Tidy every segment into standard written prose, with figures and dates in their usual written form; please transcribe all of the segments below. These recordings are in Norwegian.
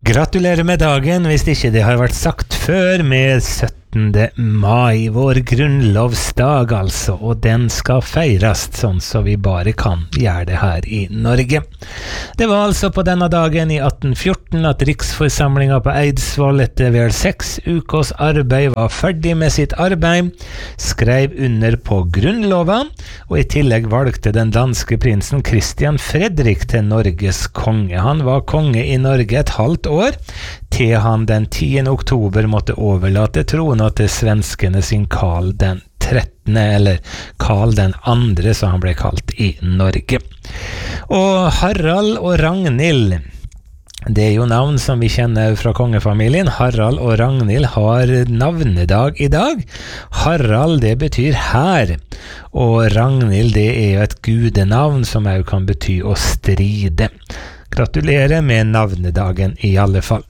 Gratulerer med dagen, hvis ikke det har vært sagt før, med 17. mai, vår grunnlovsdag altså, og den skal feires sånn så vi bare kan gjøre det her i Norge. Det var altså på denne dagen i 1814 at riksforsamlingen på Eidsvoll etter vel 6 ukers arbeid var ferdig med sitt arbeid, skrev under på grunnloven, og i tillegg valgte den danske prinsen Christian Fredrik til Norges konge. Han var konge i Norge et halvt år, til han den 10. oktober måtte overlate trona til svenskene sin Karl den 13., eller Karl den 2., som han ble kalt i Norge. Og Harald og Ragnhild, det er jo navn som vi kjenner fra kongefamilien. Harald og Ragnhild har navnedag i dag. Harald, det betyr hær, og Ragnhild, det er jo et gudenavn som også kan bety å stride. Gratulerer med navnedagen i alle fall.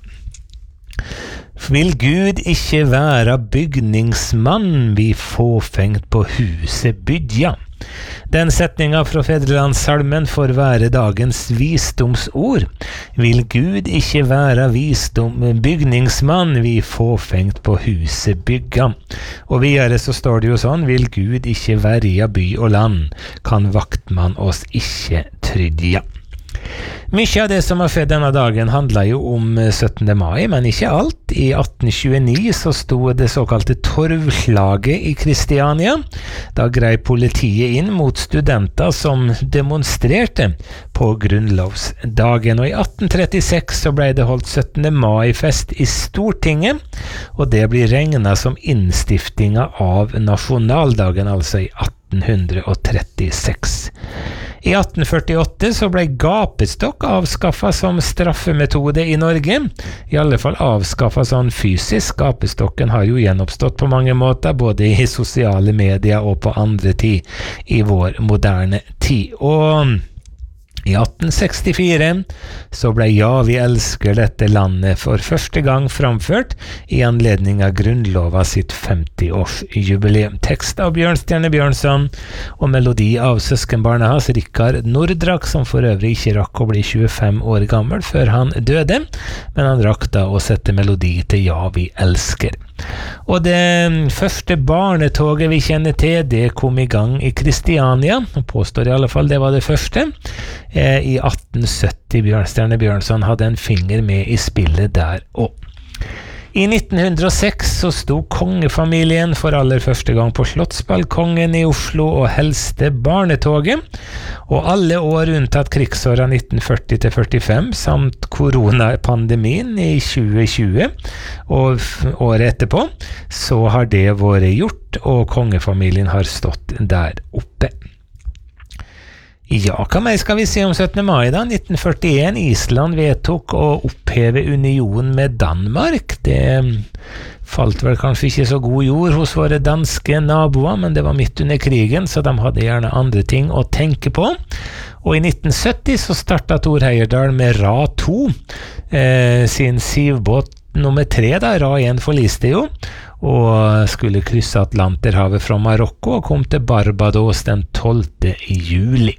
Vil Gud ikke være bygningsmann, vi fåfengt på huset bydja? Den setningen fra Fedrelandssalmen får være dagens visdomsord. Vil Gud ikke være bygningsmann, vi fåfengt på huset bygga? Og videre så står det jo sånn, vil Gud ikke verja by og land, kan vaktmann oss ikke trydja. Mykje av det som har skjedd denne dagen handler jo om 17. mai, men ikke alt. I 1829 så stod det såkalte torvslaget i Kristiania. Da grep politiet inn mot studenter som demonstrerte på grunnlovsdagen. Og i 1836 så ble det holdt 17. mai-fest i Stortinget, og det blir regnet som innstiftinga av nasjonaldagen, altså i 1836. I 1848 så ble gapestokk avskaffet som straffemetode i Norge, i alle fall avskaffet sånn fysisk. Gapestokken har jo gjenoppstått på mange måter, både i sosiale medier og på andre tid i vår moderne tid. Og i 1864 så ble Ja, vi elsker dette landet for første gang framført i anledning av grunnlova sitt 50-årsjubileum. Tekst av Bjørnstjerne Bjørnson og melodi av søskenbarnet hans, Rikard Nordrak, som for øvrig ikke rakk å bli 25 år gammel før han døde, men han rakk da å sette melodi til Ja, vi elsker. Og det første barnetoget vi kjenner til, det kom i gang i Kristiania, og påstår i alle fall det var det første. I 1870 Bjørnstjerne Bjørnson hadde en finger med i spillet der også. I 1906 så sto kongefamilien for aller første gang på Slottsbalkongen i Oslo og helste barnetoget, og alle år unntatt krigsåra 1940-45 samt koronapandemien i 2020 og året etterpå, så har det vært gjort, og kongefamilien har stått der oppe. Ja, hva mer skal vi si om 17. mai da? 1941, Island vedtok å oppheve union med Danmark. Det falt vel kanskje ikke så god jord hos våre danske naboer, men det var midt under krigen, så de hadde gjerne andre ting å tenke på. Og i 1970 så startet Thor Heyerdahl med Ra 2, sin sivbåt nummer 3 da, Ra 1 forliste jo, og skulle krysse Atlanterhavet fra Marokko og kom til Barbados den 12. juli.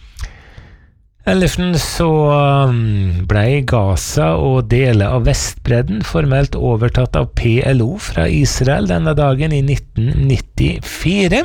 Ellers så ble Gaza og deler av Vestbredden formelt overtatt av PLO fra Israel denne dagen i 1994.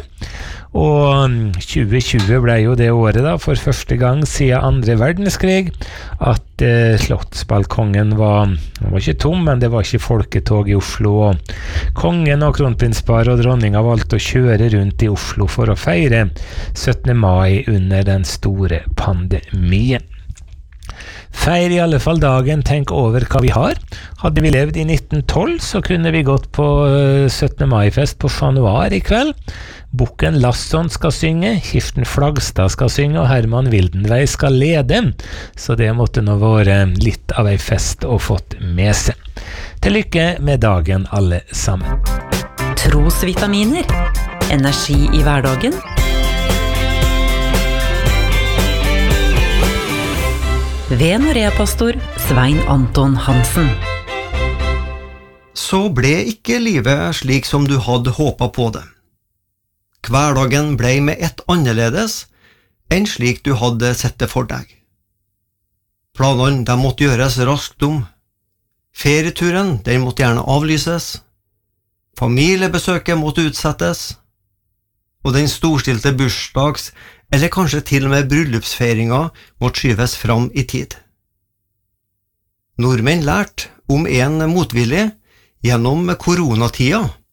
Og 2020 ble jo det året da, for første gang siden 2. verdenskrig, at Slottsbalkongen var ikke tom, men det var ikke folketog i Oslo, og kongen og kronprinsparet og dronninga valgte å kjøre rundt i Oslo for å feire 17. mai under den store pandemien. Feir i alle fall dagen, tenk over hva vi har. Hadde vi levd i 1912, så kunne vi gått på 17. mai-fest på Chat Noir i kveld. Bukken Lasson skal synge, Kirsten Flagstad skal synge, og Herman Wildenvey skal lede. Så det måtte nå være litt av ei fest å fått med seg. Til lykke med dagen, alle sammen. Trosvitaminer. Energi i hverdagen. Ved Norea-pastor Svein Anton Hansen. Så ble ikke livet slik som du hadde håpet på det. Hverdagen ble med ett annerledes enn slik du hadde sett det for deg. Planene de måtte gjøres raskt om, Ferieturen, den måtte gjerne avlyses, familiebesøket måtte utsettes, og den storstilte bursdags- eller kanskje til og med bryllupsfeiringa måtte skyves fram i tid. Nordmenn lærte om en motvillig gjennom koronatida